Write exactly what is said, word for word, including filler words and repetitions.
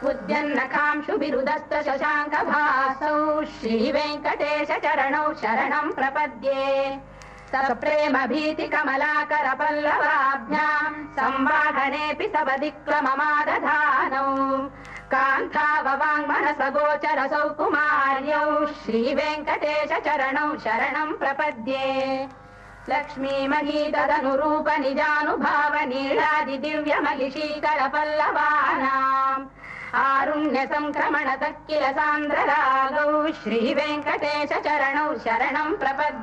उद्यन्नकांशु बिरुदस्त शशाङ्क भासौ श्रीवेङ्कटेश चरणौ शरणं प्रपद्ये सप्रेम भीति कमलाकर पल्लवाभ्याम् संवाहनेऽपि सवदिक्लममादधानौ कान्ताववाङ्मनसगोचर सौकुमार्यौ श्रीवेङ्कटेश चरणौ शरणं प्रपद्ये लक्ष्मी महीतदनुरूप निजानुभाव नीलादि दिव्य मलिशीकर पल्लवानाम् आरुण्य संक्रमण तक्किल सान्द्र रागौ श्रीवेङ्कटेश चरणौ शरणं प्रपद्ये।